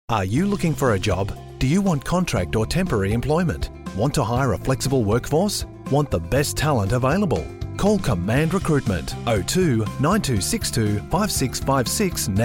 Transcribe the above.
Are you looking for a job? Do you want contract or temporary employment? Want to hire a flexible workforce? Want the best talent available? Call Command Recruitment 02 9262 5656 now.